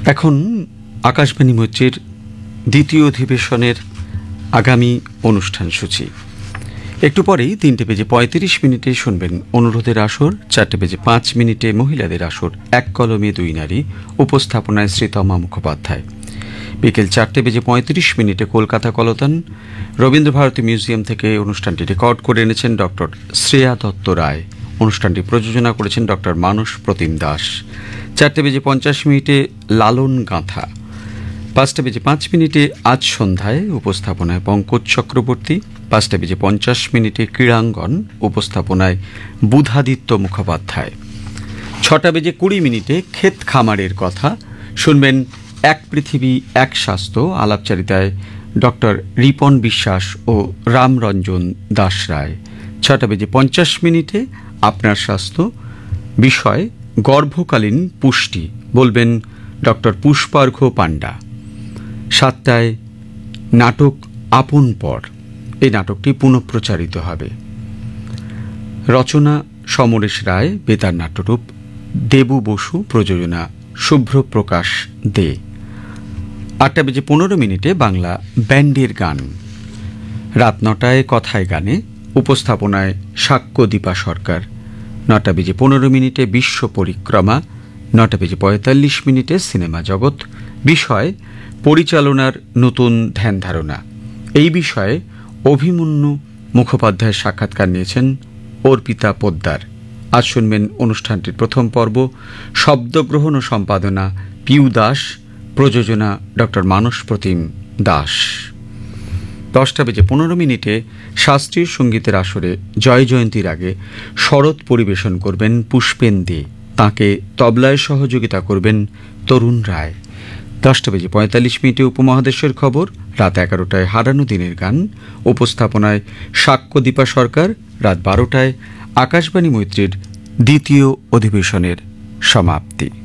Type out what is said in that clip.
এখন আকাশবাণী মৈত্রীর দ্বিতীয় অধিবেশনের আগামী অনুষ্ঠান সূচি। একটু পরেই 3:35 শুনবেন অনুরোধের আসর, 4:05 মহিলাদের আসর, এক কলমে দুই নারী, উপস্থাপনায় শ্রীতমা মুখোপাধ্যায়। বিকেল 4:35 কলকাতা কলতান রবীন্দ্রভারতী মিউজিয়াম থেকে অনুষ্ঠানটি রেকর্ড করে এনেছেন ডক্টর শ্রেয়া দত্ত রায়। অনুষ্ঠানটি প্রযোজনা করেছেন ডক্টর মানস প্রতিম দাস। 4:50 লালন গাঁথা। 5:05 আজ সন্ধ্যায়, উপস্থাপনায় পঙ্কজ চক্রবর্তী। 5:50 ক্রীড়াঙ্গন, উপস্থাপনায় বুধাদিত্য মুখোপাধ্যায়। 6:20 ক্ষেত খামারের কথা শুনবেন এক পৃথিবী এক স্বাস্থ্য, আলাপচারিতায় ডক্টর রিপন বিশ্বাস ও রামরঞ্জন দাস রায়। 6:50 আপনার স্বাস্থ্য, বিষয় গর্ভকালীন পুষ্টি, বলবেন ডক্টর পুষ্পার্ঘ পাণ্ডা। 7টায় নাটক আপন পর, এই নাটকটি পুনঃপ্রচারিত হবে। রচনা সমরেশ রায়, বেতার নাট্যরূপ দেবু বসু, প্রযোজনা শুভ্রপ্রকাশ দে। 8:15 বাংলা ব্যান্ডের গান। রাত 9টায় কথায় গানে, উপস্থাপনায় সাক্ষ্যদীপা সরকার। 9:15 বিশ্ব পরিক্রমা। 9:45 সিনেমা জগৎ, বিষয় পরিচালনার নতুন ধ্যান ধারণা। এই বিষয়ে অভিমন্যু মুখোপাধ্যায়ের সাক্ষাৎকার নিয়েছেন অর্পিতা পোদ্দার। আজ শুনবেন অনুষ্ঠানটির প্রথম পর্ব। শব্দগ্রহণ ও সম্পাদনা পিউ দাস, প্রযোজনা ডক্টর মানস প্রতিম দাস। 10:15 শাস্ত্রীয় সঙ্গীতের আসরে জয় জয়ন্তীর আগে শরৎ পরিবেশন করবেন পুষ্পেন দে, তাঁকে তবলায় সহযোগিতা করবেন তরুণ রায়। 10:45 উপমহাদেশের খবর। রাত 11টায় হারানো দিনের গান, উপস্থাপনায় সাক্ষ্যদীপা সরকার। রাত 12টায় আকাশবাণী মৈত্রীর দ্বিতীয় অধিবেশনের সমাপ্তি।